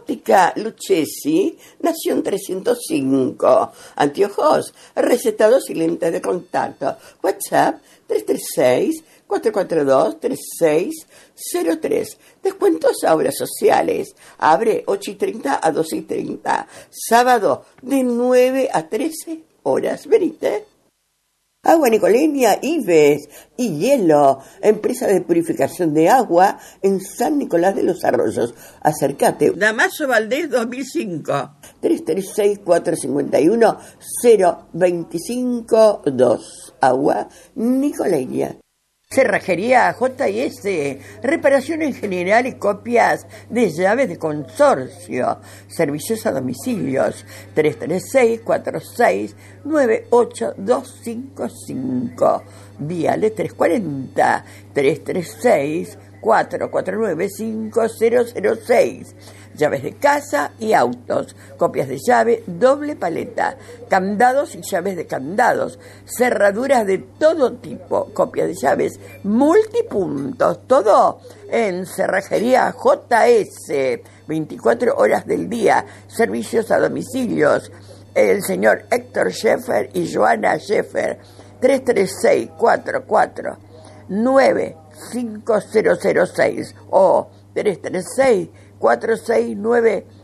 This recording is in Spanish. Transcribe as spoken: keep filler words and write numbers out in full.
Óptica Lucchesi nació en trescientos cinco. Anteojos, recetados y lentes de contacto. WhatsApp tres tres seis, cuatro cuatro dos, tres seis cero tres. Descuentos a obras sociales. Abre ocho y treinta a doce y treinta. Sábado de nueve a trece horas. Venite. Agua Nicoleña, Ives y Hielo, empresa de purificación de agua en San Nicolás de los Arroyos. Acércate. Damaso Valdés dos mil cinco. tres tres seis, cuatro cinco uno, cero dos cinco dos. Agua Nicoleña. Cerrajería J y S, reparación en general y copias de llaves de consorcio, servicios a domicilios, tres tres seis, cuatro seis nueve ocho dos cinco cinco, Viale tres cuarenta, tres tres seis, cuatro cuatro nueve, cinco cero cero seis. Llaves de casa y autos, copias de llave, doble paleta, candados y llaves de candados, cerraduras de todo tipo, copias de llaves, multipuntos, todo en Cerrajería J S, veinticuatro horas del día, servicios a domicilios. El señor Héctor Scheffer y Joana Scheffer, tres tres seis, cuatro cuatro nueve cinco cero cero seis o tres tres seis, cuatro seis nueve